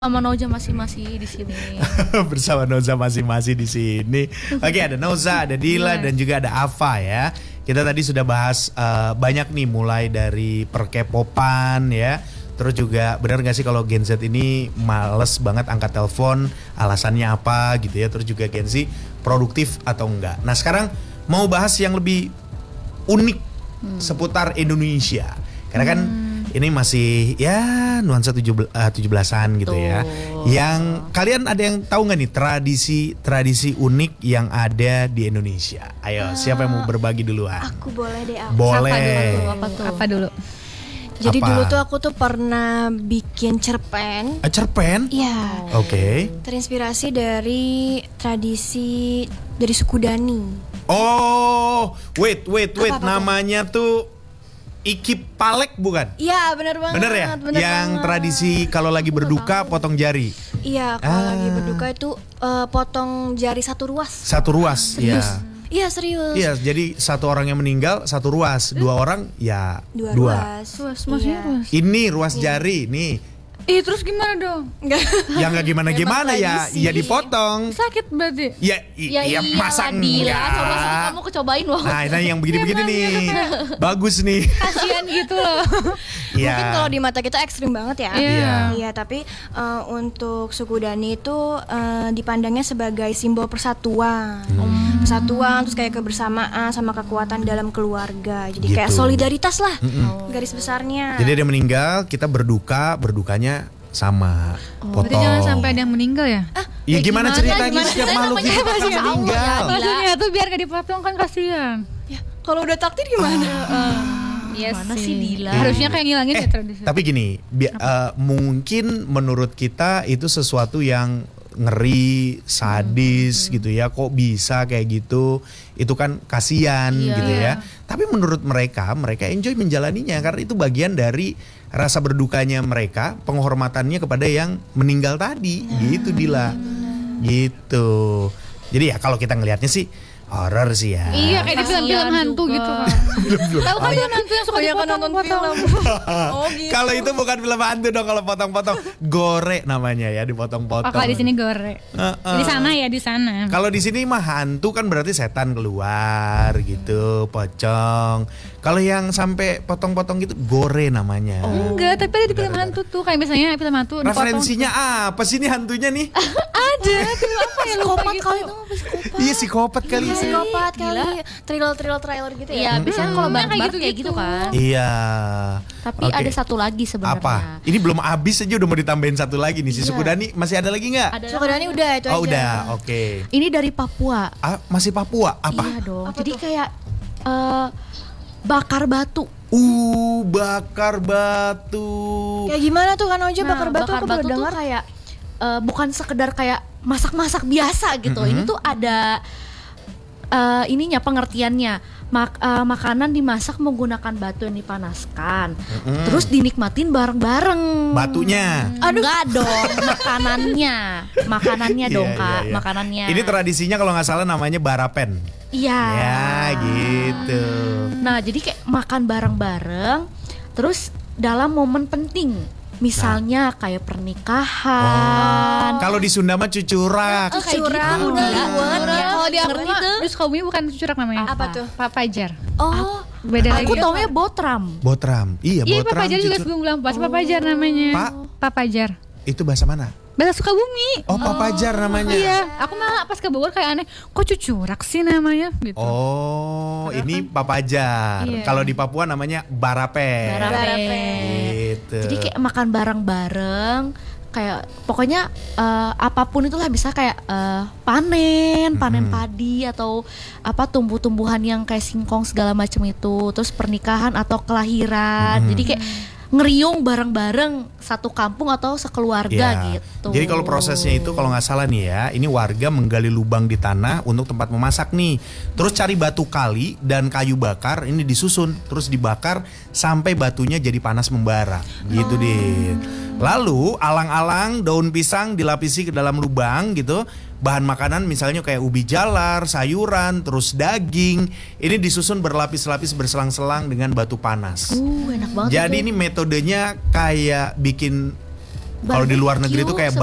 Sama Noja masih di sini. Bersama Noza masing-masing di sini. Oke, ada Noza, ada Dila, dan juga ada Ava ya. Kita tadi sudah bahas banyak nih, mulai dari perkepopan ya. Terus juga benar gak sih kalau Gen Z ini males banget angkat telepon, alasannya apa gitu ya. Terus juga Gen Z produktif atau enggak. Nah sekarang mau bahas yang lebih unik seputar Indonesia. Karena kan ini masih ya nuansa 17-an gitu ya. Yang kalian ada yang tahu nggak nih tradisi unik yang ada di Indonesia? Ayo, siapa yang mau berbagi duluan? Aku boleh deh. Boleh. Apa dulu? Jadi Apa? dulu tuh aku tuh pernah bikin cerpen. Cerpen? Iya. Oke. Terinspirasi dari tradisi dari suku Dani. Oh, wait. Apa tuh? Namanya tuh Iki Palek bukan? Iya, benar banget. Bener ya? Yang tradisi kalau lagi berduka potong jari. Iya, kalau lagi berduka itu potong jari satu ruas. Satu ruas, ya. Iya, serius. Iya, jadi satu orang yang meninggal satu ruas, dua orang ya Dua dua. ruas. Maksudnya ruas. Ini ruas jari nih. Terus gimana dong? Enggak. Ya nggak gimana ya, tradisi. ya dipotong. Sakit berarti? Ya, iya masa Dila, enggak? coba kamu kecobain loh. Nah, ini yang begini-begini nih. Bagus nih. Kasian gitu loh. Iya. Mungkin kalau di mata kita ekstrim banget ya. Iya. Iya, tapi untuk suku Dani itu dipandangnya sebagai simbol persatuan. Persatuan, terus kayak kebersamaan sama kekuatan dalam keluarga. Jadi kayak Gitu. solidaritas lah garis besarnya. Jadi dia meninggal, kita berdukanya sama. Berarti jangan sampai ada yang meninggal ya? Ya gimana ceritanya setiap makhluk hidup akan meninggal? Maksudnya tuh biar gak dipotong kan kasihan. Ya, kalau udah takdir gimana? Iya Mana sih Dila? Harusnya kayak ngilangin ya tradisi. Tapi gini, mungkin menurut kita itu sesuatu yang ngeri, sadis gitu ya. Kok bisa kayak gitu? Itu kan kasihan gitu ya. Tapi menurut mereka enjoy menjalaninya karena itu bagian dari rasa berdukanya mereka, penghormatannya kepada yang meninggal tadi. Gitu Dila. Gitu. Jadi ya kalau kita ngelihatnya sih horor sih ya. Iya, kayak di film-film hantu juga. gitu kan. Tahu kan film hantu yang suka dipotong-potong. Oh gitu. Kalau itu bukan film hantu dong, kalau potong-potong gore namanya ya, dipotong-potong. Oh, kalau di sini gore. Di sana ya, di sana. Kalau di sini mah hantu kan berarti setan keluar gitu, pocong. Kalau yang sampai potong-potong gitu gore namanya. Enggak, tapi ada di film hantu tuh, kayak misalnya film hantu dipotong. Referensinya apa sih nih hantunya nih? Ada, film apa ya lupa Psikopat gitu. kali itu, psikopat. Iya psikopat kali. Psikopat kali. Trailer gitu ya. Iya, biasanya kalau Kayak barbar gitu-gitu. kayak gitu kan. Iya. Tapi Oke. ada satu lagi sebenarnya. Apa? Ini belum habis aja udah mau ditambahin satu lagi nih. Si suku Dani masih ada lagi nggak? Ada Suku Dani udah itu aja. Oh udah, oke. Ini dari Papua. Masih Papua? Apa? Iya dong. Apa Jadi tuh? kayak bakar batu. Bakar batu. Kayak gimana tuh kan Oja bakar batu bakar aku batu baru tuh dengar. kayak bukan sekedar kayak masak-masak biasa gitu. Ini tuh ada ininya pengertiannya. Makanan dimasak menggunakan batu yang dipanaskan. Terus dinikmatin bareng-bareng. Batunya. Enggak dong, makanannya dong Iya, Kak, iya. makanannya. Ini tradisinya kalau nggak salah namanya barapen. Iya. Ya gitu. Nah, jadi kayak makan bareng-bareng, terus dalam momen penting, misalnya kayak pernikahan. Kalau di Sunda mah cucurak. Kayak Curang, gitu. udah Iya. liwet. Kalau di aku Ngerti mah, tuh? terus kamu bukan cucurak namanya. Apa tuh? Papajar. Oh, Beda lagi. Aku taunya botram. Botram. Iya, Iya, botram. papajar juga cucur- sebelum bulan puasa. Papajar namanya. Papajar. Itu bahasa mana? Bahasa Sukabumi. Oh, papajar namanya. Iya, aku malah pas ke Bogor kayak aneh, kok cucurak sih namanya gitu. Oh, ini papajar. Iya. Kalau di Papua namanya barapen. Gitu. Jadi kayak makan bareng-bareng, kayak pokoknya apapun itulah, bisa kayak panen padi atau apa tumbuh-tumbuhan yang kayak singkong segala macam itu, terus pernikahan atau kelahiran. Jadi kayak ngeriung bareng-bareng satu kampung atau sekeluarga Ya. gitu. Jadi kalau prosesnya itu kalau nggak salah nih ya, ini warga menggali lubang di tanah untuk tempat memasak nih. Terus cari batu kali dan kayu bakar, ini disusun, terus dibakar sampai batunya jadi panas membara. Gitu deh. Lalu alang-alang daun pisang dilapisi ke dalam lubang gitu. Bahan makanan misalnya kayak ubi jalar, sayuran, terus daging. Ini disusun berlapis-lapis berselang-selang dengan batu panas. enak banget Jadi itu. ini metodenya kayak bikin Kalau di luar negeri tuh kayak